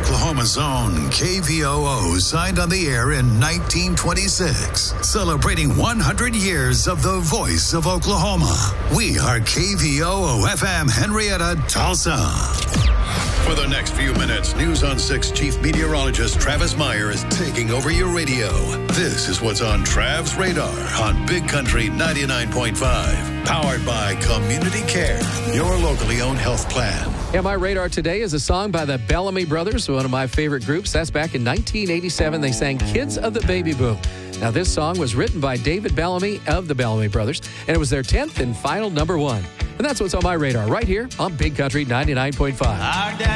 Oklahoma's own KVOO signed on the air in 1926, celebrating 100 years of the voice of Oklahoma. We are KVOO FM Henrietta, Tulsa. For the next few minutes, News on 6 Chief Meteorologist Travis Meyer is taking over your radio. This is what's on Trav's radar on Big Country 99.5. Powered by Community Care, your locally owned health plan. Yeah, my radar today is a song by the Bellamy Brothers, one of my favorite groups. That's back in 1987. They sang Kids of the Baby Boom. Now, this song was written by David Bellamy of the Bellamy Brothers, and it was their 10th and final number one. And that's what's on my radar right here on Big Country 99.5.